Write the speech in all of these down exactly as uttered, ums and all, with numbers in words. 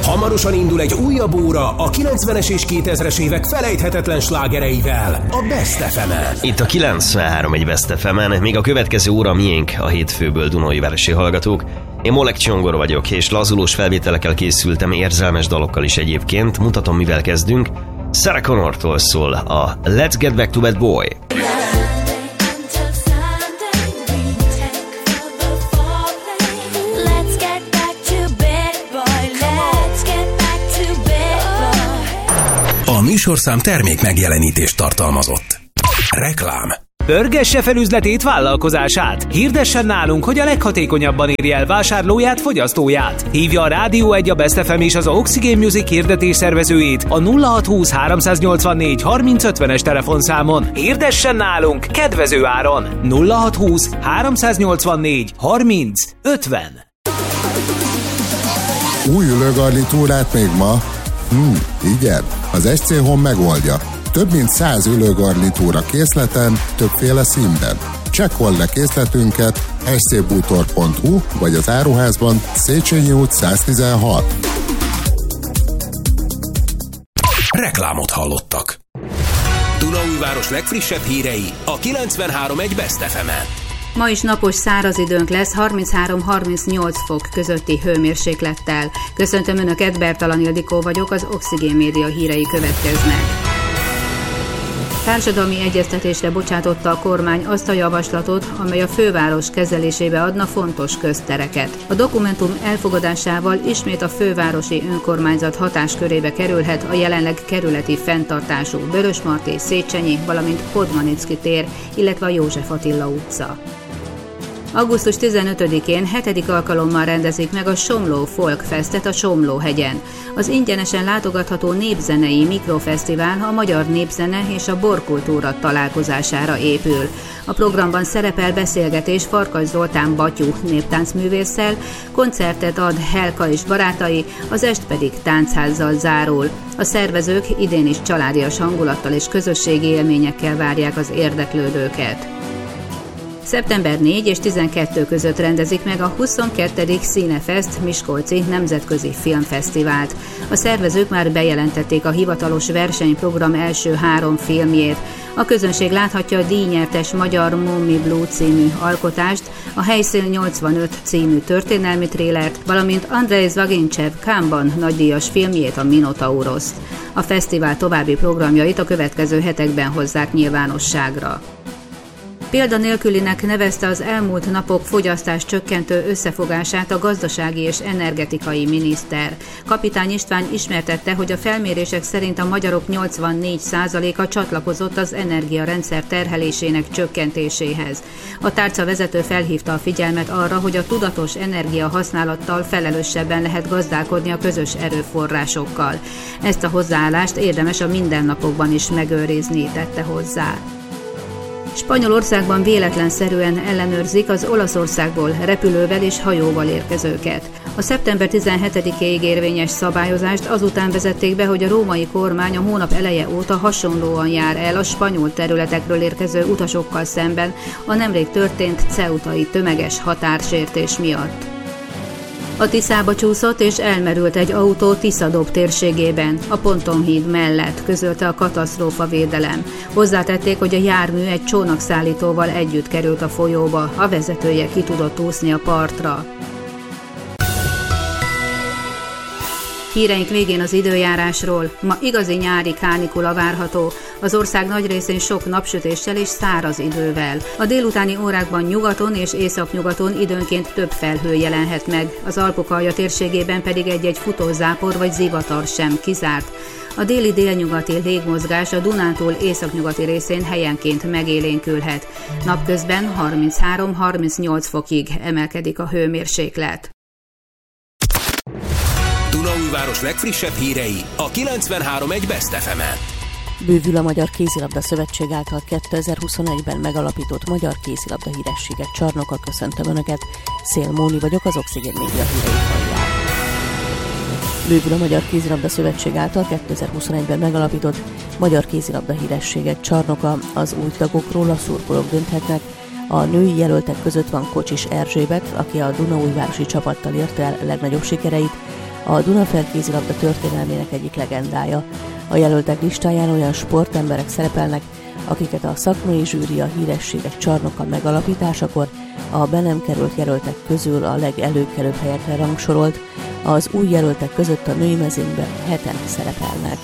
Hamarosan indul egy újabb óra a kilencvenes és kétezres évek felejthetetlen slágereivel, a Best ef emen. Itt a kilencvenhárom egy Best ef emen, még a következő óra miénk a hétfőből Dunaújvárosi hallgatók. Én Molek Csongor vagyok, és lazulós felvételekkel készültem, érzelmes dalokkal is egyébként. Mutatom, mivel kezdünk. Sarah Connortól szól a Let's Get Back to Bed Boy. A műsorszám termék megjelenítést tartalmazott. Reklám. Pörgesse fel üzletét, vállalkozását. Hirdessen nálunk, hogy a leghatékonyabban érje el vásárlóját, fogyasztóját. Hívja a Rádió egy, a Best ef em és az Oxygen Music hirdetés szervezőjét a nulla hat húsz háromszáznyolcvannégy harminc ötvenes telefonszámon. Hirdessen nálunk kedvező áron. nulla hat húsz háromszáznyolcvannégy harminc ötven. Új ülőgarnitúrát még ma? Hm, igen, az es cé Home megoldja. Több mint száz ülőgarnitúra készleten, többféle színben. Csekkold le készletünket es cé bútor pont hu vagy az áruházban, Széchenyi út száztizenhat. Reklámot hallottak. Dunaújváros legfrissebb hírei a kilencvenhárom egy Best ef emen. Ma is napos száraz időnk lesz, harminchárom-harmincnyolc fok közötti hőmérséklettel. Köszöntöm Önöket, Bertalan Ildikó vagyok, az Oxygen Média hírei következnek. Társadalmi egyeztetésre bocsátotta a kormány azt a javaslatot, amely a főváros kezelésébe adna fontos köztereket. A dokumentum elfogadásával ismét a fővárosi önkormányzat hatáskörébe kerülhet a jelenleg kerületi fenntartású Vörösmarty, Széchenyi, valamint Podmanicki tér, illetve a József Attila utca. augusztus tizenötödikén hetedik alkalommal rendezik meg a Somló Folk Festet a Somló-hegyen. Az ingyenesen látogatható népzenei mikrofesztivál a magyar népzene és a borkultúra találkozására épül. A programban szerepel beszélgetés Farkas Zoltán Batyú néptáncművésszel, koncertet ad Helka és barátai, az est pedig táncházzal zárul. A szervezők idén is családias hangulattal és közösségi élményekkel várják az érdeklődőket. szeptember négy és tizenkettő között rendezik meg a huszonkettedik Színefest Miskolci Nemzetközi Filmfesztivált. A szervezők már bejelentették a hivatalos versenyprogram első három filmjét. A közönség láthatja a díjnyertes magyar Mommy Blue című alkotást, a Helyszín nyolcvanöt című történelmi trélert, valamint Andrzej Zwagincsev Cannes-ban nagydíjas filmjét, a Minotauroszt. A fesztivál további programjait a következő hetekben hozzák nyilvánosságra. Példanélkülinek nevezte az elmúlt napok fogyasztás csökkentő összefogását a gazdasági és energetikai miniszter. Kapitány István ismertette, hogy a felmérések szerint a magyarok nyolcvannégy százaléka csatlakozott az energiarendszer terhelésének csökkentéséhez. A tárca vezető felhívta a figyelmet arra, hogy a tudatos energiahasználattal felelősebben lehet gazdálkodni a közös erőforrásokkal. Ezt a hozzáállást érdemes a mindennapokban is megőrizni, tette hozzá. Spanyolországban véletlenszerűen ellenőrzik az Olaszországból repülővel és hajóval érkezőket. A szeptember tizenhetedikéig érvényes szabályozást azután vezették be, hogy a római kormány a hónap eleje óta hasonlóan jár el a spanyol területekről érkező utasokkal szemben a nemrég történt ceutai tömeges határsértés miatt. A Tiszába csúszott és elmerült egy autó Tiszadob térségében, a Pontonhíd mellett, közölte a katasztrófavédelem. Hozzátették, hogy a jármű egy csónakszállítóval együtt került a folyóba, a vezetője ki tudott úszni a partra. Híreink végén az időjárásról. Ma igazi nyári kánikula várható, az ország nagy részén sok napsütéssel és száraz idővel. A délutáni órákban nyugaton és északnyugaton időnként több felhő jelenhet meg, az Alpokalja térségében pedig egy-egy futózápor vagy zivatar sem kizárt. A déli délnyugati légmozgás a Dunántúl északnyugati részén helyenként megélénkülhet. Napközben harminchárom-harmincnyolc fokig emelkedik a hőmérséklet. Dunaújváros legfrissebb hírei a kilencvenhárom egy Best ef emen. Bővül a Magyar Kézilabda Szövetség által kétezer-huszonegyben megalapított Magyar Kézilabda Hírességek Csarnoka. Köszöntöm Önöket, Szél Móni vagyok, az Oxygen Média hírei hallják. Bővül a Magyar Kézilabda Szövetség által kétezer-huszonegyben megalapított Magyar Kézilabda Hírességek Csarnoka. Az új tagokról a szurkolók dönthetnek. A női jelöltek között van Kocsis Erzsébet, aki a Dunaújvárosi csapattal érte el legnagyobb sikereit. a Dunafer kézilabda történelmének egyik legendája. A jelöltek listáján olyan sportemberek szerepelnek, akiket a szakmai zsűri a hírességek csarnoka megalapításakor a be nem került jelöltek közül a legelőkelőbb helyekre rangsorolt, az új jelöltek között a női mezőnyben heten szerepelnek.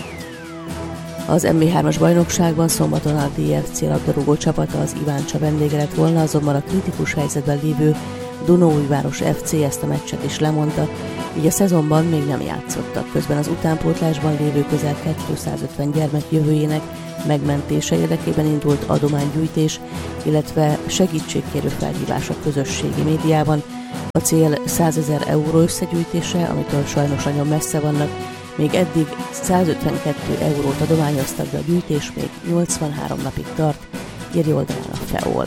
Az em bé hármas bajnokságban szombaton a dé ef cé labdarúgó csapata az Iváncsa vendége lett volna, azonban a kritikus helyzetben lévő Dunaújváros ef cé ezt a meccset is lemondta, így a szezonban még nem játszottak. Közben az utánpótlásban lévő közel kétszázötven gyermek jövőjének megmentése érdekében indult adománygyűjtés, illetve segítségkérő felhívás a közösségi médiában. A cél százezer euró összegyűjtése, amitől sajnos nagyon messze vannak, még eddig százötvenkettő eurót adományoztak, de a gyűjtés még nyolcvanhárom napig tart, írja oldalán a FEOL.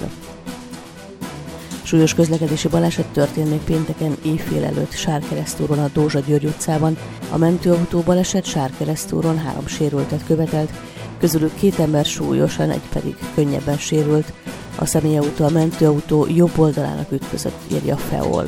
Súlyos közlekedési baleset történt még pénteken éjfél előtt Sárkeresztúron a Dózsa-György utcában. A mentőautó baleset Sárkeresztúron három sérültet követelt, közülük két ember súlyosan, egy pedig könnyebben sérült. A személyautó a mentőautó jobb oldalának ütközött, írja a FEOL.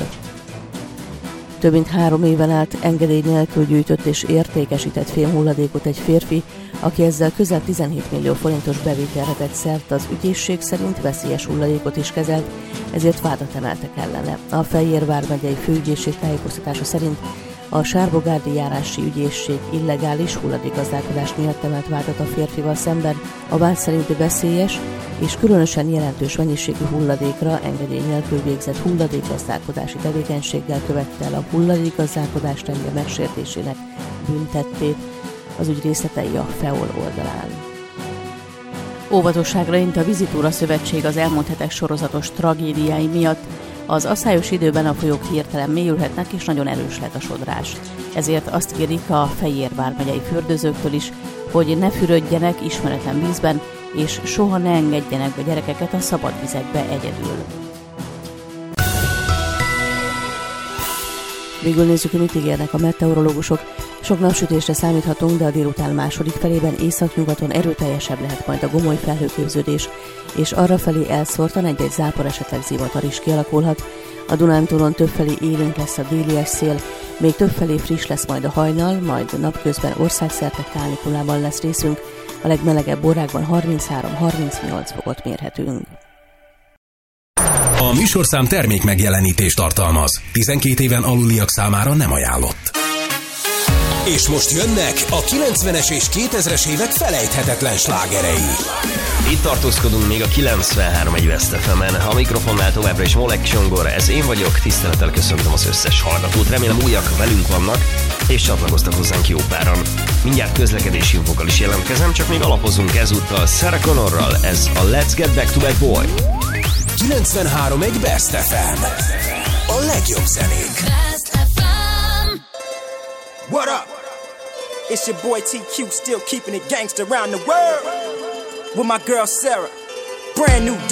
Több mint három éven át engedély nélkül gyűjtött és értékesített fémhulladékot egy férfi, aki ezzel közel tizenhét millió forintos bevételre tett szert, az ügyészség szerint veszélyes hulladékot is kezelt, ezért vádat emeltek ellene. A Fejér vármegyei főügyészség tájékoztatása szerint a Sárbogárdi járási ügyészség illegális hulladékgazdálkodás miatt emelt vádat a férfival szemben. A vád szerint veszélyes és különösen jelentős mennyiségű hulladékra engedély nélkül végzett hulladékgazdálkodási tevékenységgel követte el a hulladékgazdálkodás rendje megsértésének büntettét. Az ügy részletei a FEOL oldalán. Óvatosságra int a Vizitúra Szövetség az elmúlt hetek sorozatos tragédiái miatt. Az asszályos időben a folyók hirtelen mélyülhetnek, és nagyon erős lehet a sodrás. Ezért azt kérik a Fejér vármegyei fürdőzőktől is, hogy ne fürödjenek ismeretlen vízben, és soha ne engedjenek be gyerekeket a szabad vizekbe egyedül. Végül nézzük, hogy mit ígérnek a meteorológusok. Sok napsütésre számíthatunk, de a délután második felében északnyugaton erőteljesebb lehet majd a gomoly felhőképződés, és arrafelé elszórtan egy-egy zápor, esetleg zivatar is kialakulhat. A Dunántúlon többfelé élénk lesz a délies szél, még többfelé friss lesz majd a hajnal, majd napközben országszerte kánikulában lesz részünk, a legmelegebb órákban harminchárom-harmincnyolc fokot mérhetünk. A műsorszám termék megjelenítést tartalmaz. tizenkét éven aluliak számára nem ajánlott. És most jönnek a kilencvenes és kétezres évek felejthetetlen slágerei. Itt tartózkodunk még a kilencvenhárom egy West ef emen. A mikrofonnál továbbra is Molek Csongor, ez én vagyok, tisztelettel köszöntöm az összes hallgatót. Remélem újak velünk vannak, és csatlakoztak hozzánk jó páran. Mindjárt közlekedési infokkal is jelentkezem, csak még alapozunk ezúttal Sarah Connorral, ez a Let's Get Back to Back Boy. kilencvenhárom egy Best ef em. A legjobb zenék. What up? It's your boy T Q, still keeping it gangster around the world. With my girl Sarah. Brand new